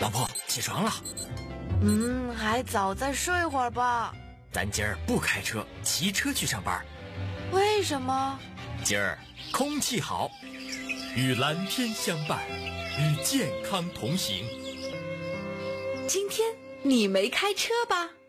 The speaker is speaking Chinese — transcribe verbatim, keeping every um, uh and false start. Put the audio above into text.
老婆，起床了。 嗯，还早，再睡会儿吧。 咱今儿不开车，骑车去上班。 为什么？ 今儿空气好，与蓝天相伴，与健康同行。 今天你没开车吧？